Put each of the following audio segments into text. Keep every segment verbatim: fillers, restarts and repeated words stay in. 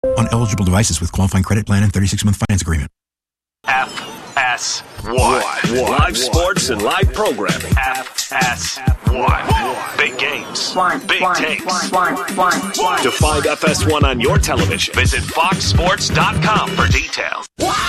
on eligible devices with qualifying credit plan and thirty-six month finance agreement. F S one. Live sports and live programming. F S one. Big games. Big takes. To find F S one on your television, visit fox sports dot com for details.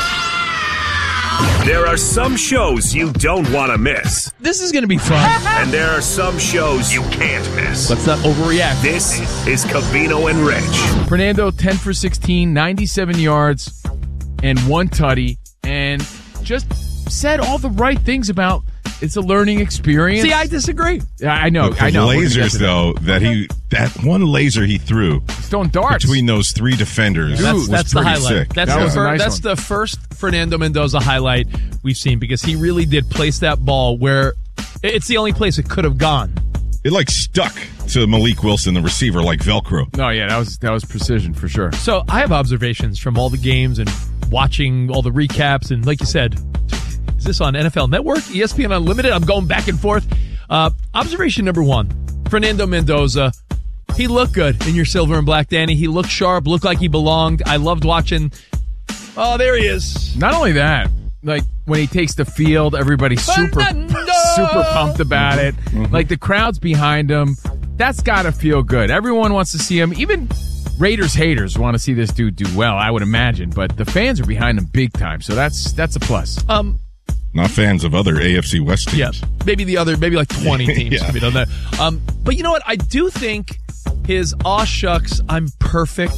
There are some shows you don't want to miss. This is going to be fun. And there are some shows you can't miss. Let's not overreact. This is Covino and Rich. Fernando, ten for sixteen, ninety-seven yards, and one tutty, and just said all the right things about it's a learning experience. See, I disagree. I know, But the I know. lasers, though, that he that one laser he threw Stone darts between those three defenders Dude, was that's the pretty highlight. sick. That's, That the, was a fir- nice that's one. the first Fernando Mendoza highlight we've seen because he really did place that ball where it's the only place it could have gone. It like stuck to Malik Wilson, the receiver, like Velcro. No, yeah, that was that was precision for sure. So I have observations from all the games and watching all the recaps. And like you said, is this on N F L Network, E S P N Unlimited? I'm going back and forth. Uh, observation number one, Fernando Mendoza. He looked good in your silver and black, Danny. He looked sharp, looked like he belonged. I loved watching. Oh, there he is. Not only that, like when he takes the field, everybody's super Fernando! super pumped about it. Mm-hmm. Like the crowd's behind him. That's got to feel good. Everyone wants to see him. Even Raiders haters want to see this dude do well, I would imagine. But the fans are behind him big time, so that's that's a plus. Um, Not fans of other A F C West teams. Yeah, maybe the other, maybe like twenty teams Yeah. could be done that. Um, but you know what? I do think his aw shucks, I'm perfect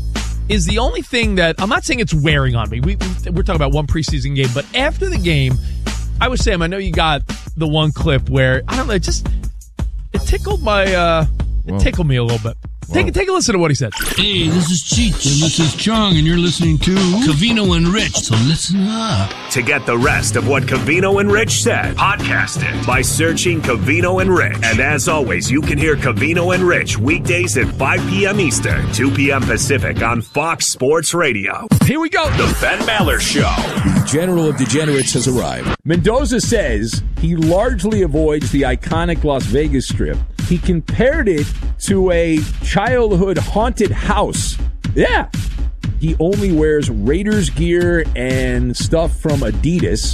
is the only thing that I'm not saying it's wearing on me. We, we're talking about one preseason game, but after the game, I was saying, I know you got the one clip where I don't know, it just it tickled my, uh, it Whoa. tickled me a little bit. Take, take a listen to what he said. Hey, this is Cheech, and this is Chong, and you're listening to Covino and Rich, so listen up. To get the rest of what Covino and Rich said, podcast it by searching Covino and Rich. And as always, you can hear Covino and Rich weekdays at five p.m. Eastern, two p.m. Pacific on Fox Sports Radio. Here we go. The Ben Maller Show. The General of Degenerates has arrived. Mendoza says he largely avoids the iconic Las Vegas Strip. He compared it to a childhood haunted house. Yeah. He only wears Raiders gear and stuff from Adidas.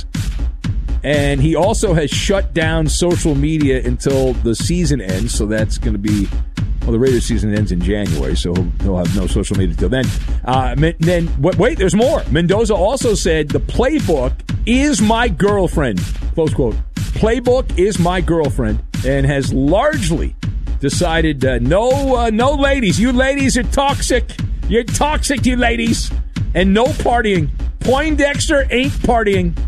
And he also has shut down social media until the season ends. So that's going to be, well, the Raiders season ends in January, so he'll, he'll have no social media till then. Uh, then wait, wait, there's more. Mendoza also said the playbook is my girlfriend. Close quote. Playbook is my girlfriend, and has largely decided uh, no, uh, no ladies. You ladies are toxic. You're toxic, you ladies, and no partying. Poindexter ain't partying.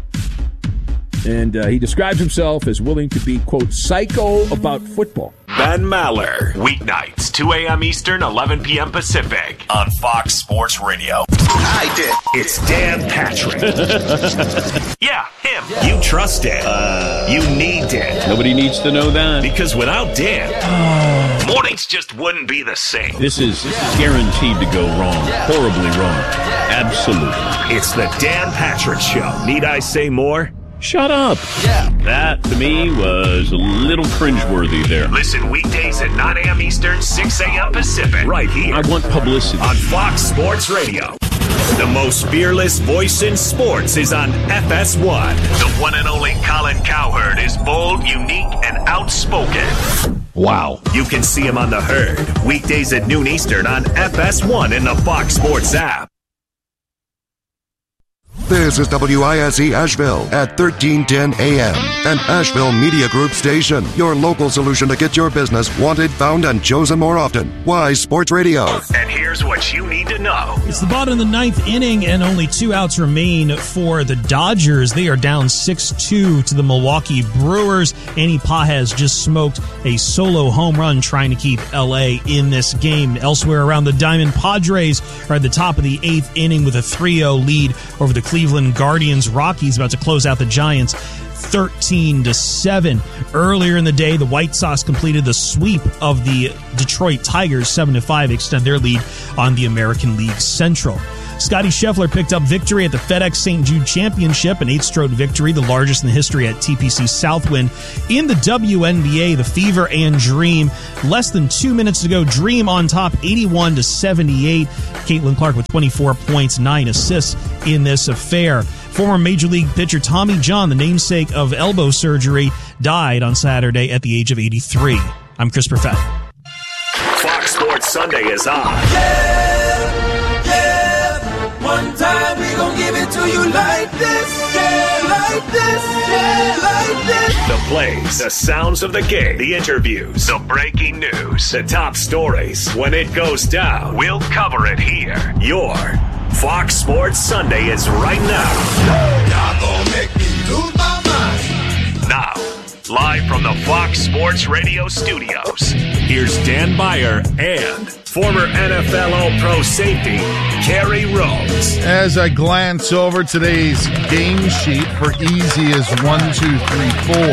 And uh, he describes himself as willing to be, quote, psycho about football. Ben Maller, weeknights, two a.m. Eastern, eleven p.m. Pacific on Fox Sports Radio. I did. It's Dan Patrick. Yeah, him. Yeah. You trust Dan. Uh, you need Dan. Nobody needs to know that. Because without Dan, yeah. mornings just wouldn't be the same. This is guaranteed to go wrong. Horribly wrong. Absolutely. It's the Dan Patrick Show. Need I say more? Shut up. Yeah. That, to me, was a little cringeworthy there. Listen weekdays at nine a.m. Eastern, six a.m. Pacific. Right here. I want publicity. On Fox Sports Radio. The most fearless voice in sports is on F S one. The one and only Colin Cowherd is bold, unique, and outspoken. Wow. You can see him on The Herd. Weekdays at noon Eastern on F S one in the Fox Sports app. This is W I S E Asheville at thirteen ten A M, an Asheville Media Group station. Your local solution to get your business wanted, found, and chosen more often. Wise Sports Radio. And here's what you need to know. It's the bottom of the ninth inning, and only two outs remain for the Dodgers. They are down six two to the Milwaukee Brewers. Andy Pages just smoked a solo home run trying to keep L A in this game. Elsewhere around the diamond, Padres are at the top of the eighth inning with a three oh lead over the Cleveland Guardians. Rockies about to close out the Giants thirteen to seven. Earlier in the day, the White Sox completed the sweep of the Detroit Tigers seven to five, extend their lead on the American League Central. Scotty Scheffler picked up victory at the FedEx Saint Jude Championship, an eight-stroke victory, the largest in the history at T P C Southwind. In the W N B A, the Fever and Dream, less than two minutes to go. Dream on top, eighty-one to seventy-eight. Caitlin Clark with twenty-four points, nine assists in this affair. Former Major League pitcher Tommy John, the namesake of elbow surgery, died on Saturday at the age of eighty-three. I'm Chris Perfett. Fox Sports Sunday is on. Yeah, yeah. One time we gon' give it to you like this. Yeah, like this. Yeah, like this. The plays, the sounds of the game, the interviews, the breaking news, the top stories. When it goes down, we'll cover it here. Your Fox Sports Sunday is right now. Y'all gon' make me lose my mind. Now, live from the Fox Sports Radio studios, here's Dan Beyer and former N F L All-Pro safety, Kerry Rhodes. As I glance over today's game sheet for easy as one, two, three, four,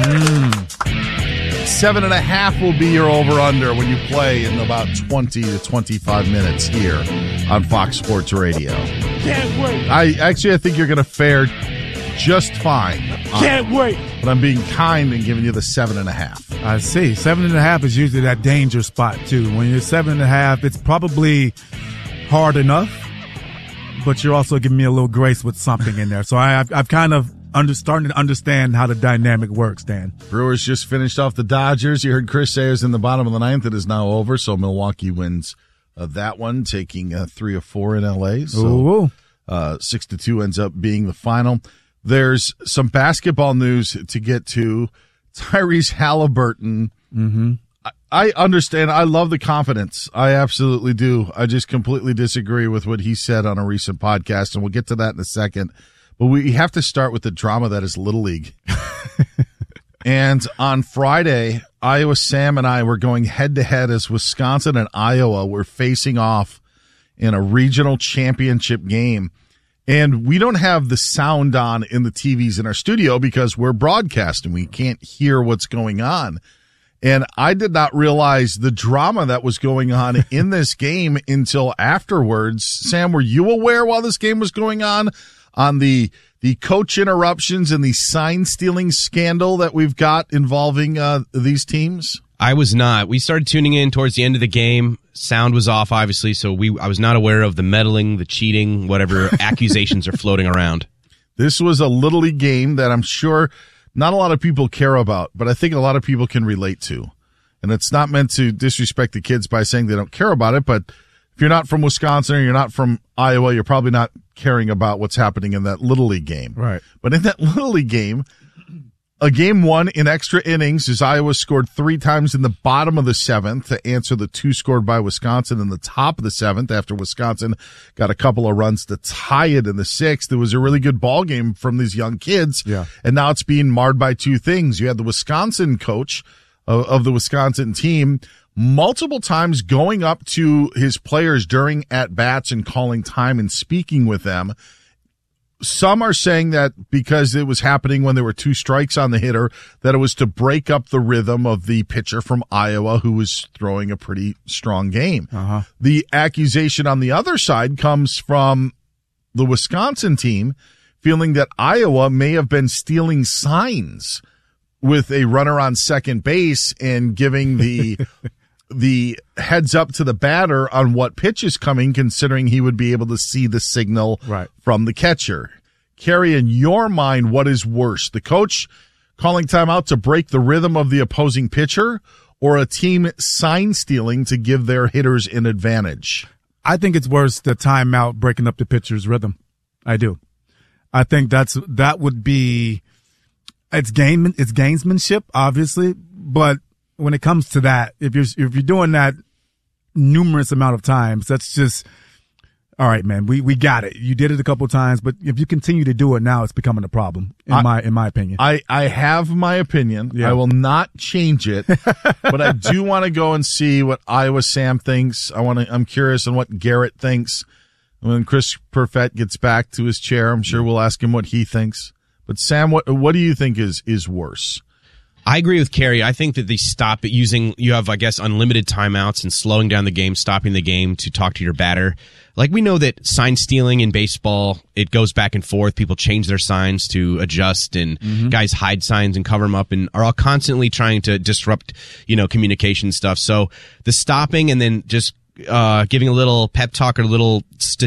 mm, seven and a half will be your over-under when you play in about twenty to twenty-five minutes here on Fox Sports Radio. Can't wait. I actually, I think you're going to fare just fine. Can't wait. But I'm being kind and giving you the seven and a half. I see. Seven and a half is usually that danger spot, too. When you're seven and a half, it's probably hard enough, but you're also giving me a little grace with something in there. So I, I've, I've kind of under, starting to understand how the dynamic works, Dan. Brewers just finished off the Dodgers. You heard Chris say it was in the bottom of the ninth. It is now over, so Milwaukee wins uh, that one, taking uh, three or four in L A. So Ooh. Uh, six to two ends up being the final. There's some basketball news to get to. Tyrese Halliburton. Mm-hmm. I, I understand. I love the confidence. I absolutely do. I just completely disagree with what he said on a recent podcast, and we'll get to that in a second. But we have to start with the drama that is Little League. And on Friday, Iowa Sam and I were going head-to-head as Wisconsin and Iowa were facing off in a regional championship game. And we don't have the sound on in the T Vs in our studio because we're broadcasting. We can't hear what's going on. And I did not realize the drama that was going on in this game until afterwards. Sam, were you aware while this game was going on on the the coach interruptions and the sign stealing scandal that we've got involving uh, these teams? I was not. We started tuning in towards the end of the game. Sound was off, obviously, so we I was not aware of the meddling, the cheating, whatever accusations are floating around. This was a Little League game that I'm sure not a lot of people care about, but I think a lot of people can relate to. And it's not meant to disrespect the kids by saying they don't care about it, but if you're not from Wisconsin or you're not from Iowa, you're probably not caring about what's happening in that Little League game. Right. But in that Little League game, a game won in extra innings as Iowa scored three times in the bottom of the seventh to answer the two scored by Wisconsin in the top of the seventh after Wisconsin got a couple of runs to tie it in the sixth. It was a really good ball game from these young kids. Yeah. And now it's being marred by two things. You had the Wisconsin coach of, of the Wisconsin team multiple times going up to his players during at-bats and calling time and speaking with them. Some are saying that because it was happening when there were two strikes on the hitter, that it was to break up the rhythm of the pitcher from Iowa who was throwing a pretty strong game. Uh-huh. The accusation on the other side comes from the Wisconsin team feeling that Iowa may have been stealing signs with a runner on second base and giving the the heads up to the batter on what pitch is coming, considering he would be able to see the signal right. from the catcher. Kerry, in your mind, what is worse? The coach calling timeout to break the rhythm of the opposing pitcher, or a team sign stealing to give their hitters an advantage? I think it's worse the timeout breaking up the pitcher's rhythm. I do. I think that's that would be it's game it's gamesmanship, obviously, but when it comes to that, if you're if you're doing that numerous amount of times, that's just all right, man. We we got it. You did it a couple of times, but if you continue to do it now, it's becoming a problem. In I, my in my opinion, I I have my opinion. Yeah. I will not change it, but I do want to go and see what Iowa Sam thinks. I want to. I'm curious on what Garrett thinks. When Chris Perfett gets back to his chair, I'm sure we'll ask him what he thinks. But Sam, what what do you think is is worse? I agree with Kerry. I think that they stop it using, you have, I guess, unlimited timeouts and slowing down the game, stopping the game to talk to your batter. Like, we know that sign stealing in baseball, it goes back and forth. People change their signs to adjust, and mm-hmm. guys hide signs and cover them up and are all constantly trying to disrupt, you know, communication stuff. So the stopping and then just uh, giving a little pep talk or a little st-